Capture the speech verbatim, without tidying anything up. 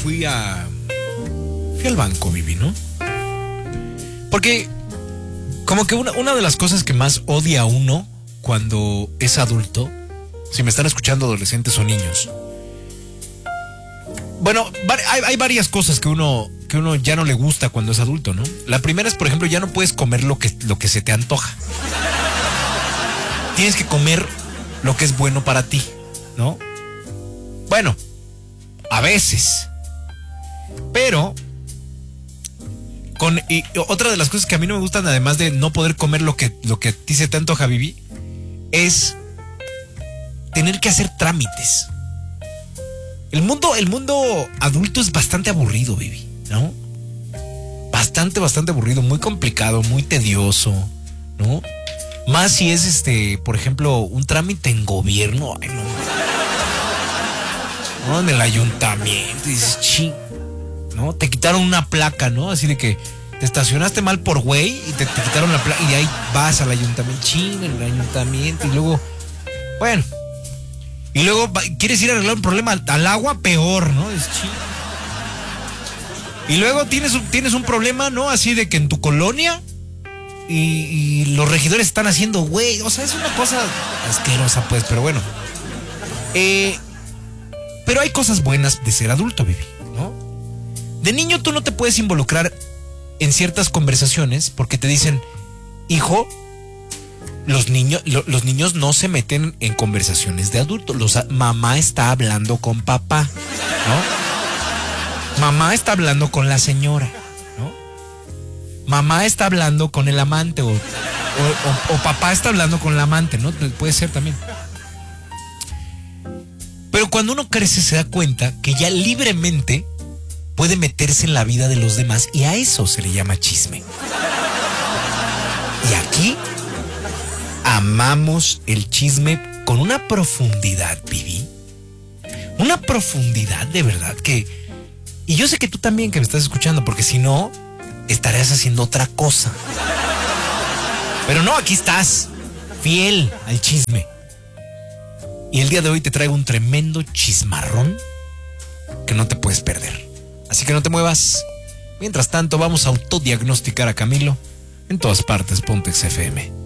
fui a... Fui al banco, Vivi, ¿no? Porque como que una, una de las cosas que más odia a uno cuando es adulto, si me están escuchando adolescentes o niños, bueno, hay, hay varias cosas que uno, que uno ya no le gusta cuando es adulto, ¿no? La primera es, por ejemplo, ya no puedes comer lo que, lo que se te antoja. Tienes que comer lo que es bueno para ti, ¿no? Bueno, a veces. Pero con y otra de las cosas que a mí no me gustan, además de no poder comer lo que, lo que a ti se te antoja, Vivi, es tener que hacer trámites. El mundo, el mundo adulto es bastante aburrido, Vivi, ¿no? Bastante, bastante aburrido, muy complicado, muy tedioso, ¿no? Más si es, este, por ejemplo, un trámite en gobierno, ay, no. No, en el ayuntamiento, dices, ching, ¿no? Te quitaron una placa, ¿no? Así de que te estacionaste mal por güey y te, te quitaron la placa y de ahí vas al ayuntamiento, ching, el ayuntamiento y luego, bueno, y luego quieres ir a arreglar un problema al, al agua, peor, ¿no? Es ching. Y luego tienes, tienes un problema, ¿no? Así de que en tu colonia y, y los regidores están haciendo, güey, o sea, es una cosa asquerosa, pues, pero bueno. Eh, pero hay cosas buenas de ser adulto, Vivi, ¿no? De niño tú no te puedes involucrar en ciertas conversaciones porque te dicen, hijo, los niños, lo, los niños no se meten en conversaciones de adultos. Los, mamá está hablando con papá, ¿no? Mamá está hablando con la señora, ¿no? Mamá está hablando con el amante o, o, o, o papá está hablando con el amante, ¿no? Puede ser también. Pero cuando uno crece se da cuenta que ya libremente puede meterse en la vida de los demás y a eso se le llama chisme. Y aquí amamos el chisme con una profundidad, Vivi. Una profundidad de verdad que... Y yo sé que tú también que me estás escuchando, porque si no, estarías haciendo otra cosa. Pero no, aquí estás, fiel al chisme. Y el día de hoy te traigo un tremendo chismarrón que no te puedes perder. Así que no te muevas. Mientras tanto, vamos a autodiagnosticar a Camilo en todas partes. Pontex F M.